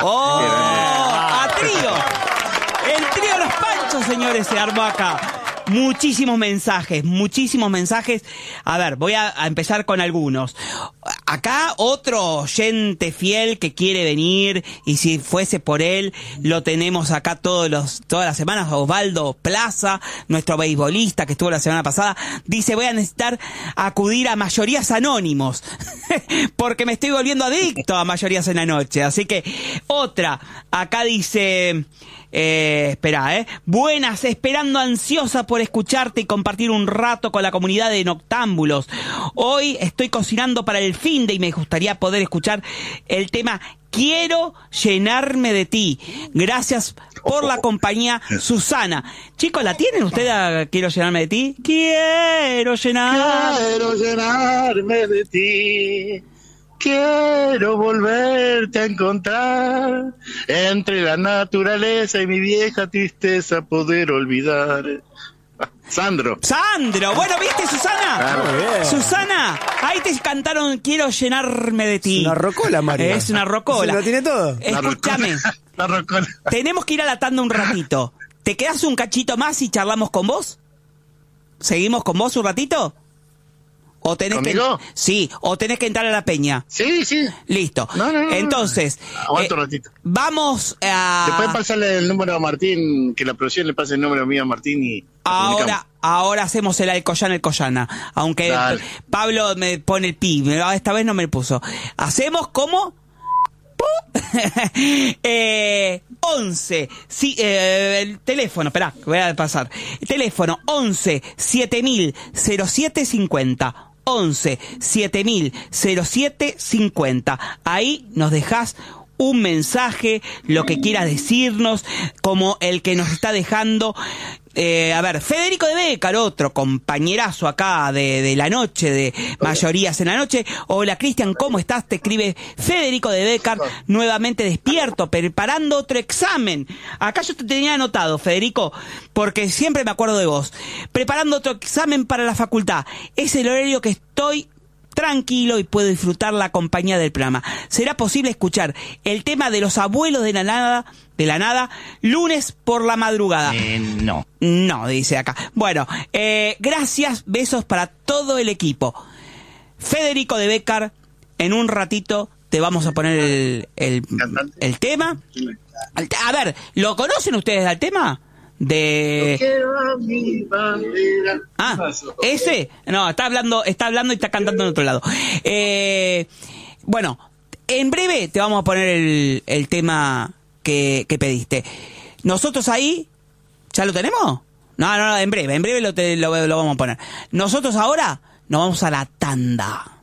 ¡Oh! ¡A trío! El trío Los Panchos, señores, se armó acá. Muchísimos mensajes. A ver, voy a empezar con algunos. Acá otro oyente fiel que quiere venir, y si fuese por él, lo tenemos acá todas las semanas. Osvaldo Plaza, nuestro beisbolista que estuvo la semana pasada, dice: voy a necesitar acudir a Mayorías Anónimos porque me estoy volviendo adicto a Mayorías en la Noche. Así que otra, acá dice... buenas, esperando ansiosa por escucharte y compartir un rato con la comunidad de noctámbulos. Hoy estoy cocinando para el finde y me gustaría poder escuchar el tema Quiero llenarme de ti. Gracias por la compañía, Susana. Chicos, ¿la tienen ustedes a Quiero llenarme de ti? Quiero llenarme de ti. Quiero volverte a encontrar entre la naturaleza y mi vieja tristeza, poder olvidar. Sandro, bueno, ¿viste, Susana? Claro, Susana, ahí te cantaron Quiero llenarme de ti. Es una rocola, María. Es una rocola. ¿Lo tiene todo? Escúchame. La rocola. Tenemos que ir a la tanda un ratito. ¿Te quedas un cachito más y charlamos con vos? ¿Seguimos con vos un ratito? ¿O tenés ¿Conmigo? Sí, o tenés que entrar a la peña. Sí. Listo. No. Entonces, aguanta un ratito. Vamos a... Después pasarle el número a Martín, que la producción le pase el número mío a Martín y... Ahora hacemos el Alcoyana. Aunque Dale. Pablo me pone el pi, esta vez no me puso. Hacemos como... 11, sí, el teléfono, esperá, voy a pasar. El teléfono 11 7000 0750. 11 7000 0750. Ahí nos dejás un mensaje, lo que quieras decirnos, como el que nos está dejando. Federico de Bécar, otro compañerazo acá de la noche, de Mayorías en la Noche. Hola, Cristian, ¿cómo estás? Te escribe Federico de Bécar, nuevamente despierto, preparando otro examen. Acá yo te tenía anotado, Federico, porque siempre me acuerdo de vos. Preparando otro examen para la facultad. Es el horario que estoy tranquilo y puedo disfrutar la compañía del programa. ¿Será posible escuchar el tema de los abuelos de la nada, lunes por la madrugada? No, dice acá. Bueno, gracias, besos para todo el equipo. Federico de Bécar, en un ratito te vamos a poner el tema. A ver, ¿lo conocen ustedes al tema? Ese no está hablando y está cantando en otro lado. Bueno, en breve te vamos a poner el tema que pediste. Nosotros ahí ¿ya lo tenemos? No, en breve lo vamos a poner. Nosotros ahora nos vamos a la tanda.